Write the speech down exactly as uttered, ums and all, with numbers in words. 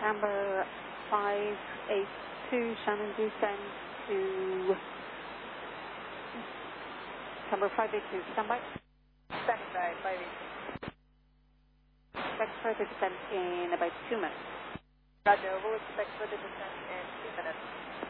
Amber five eight two, Shannon descend to Amber five eight two, stand by. Standing by, five eight two. Expect further descent in about two minutes. Roger, we'll expect further descent in two minutes.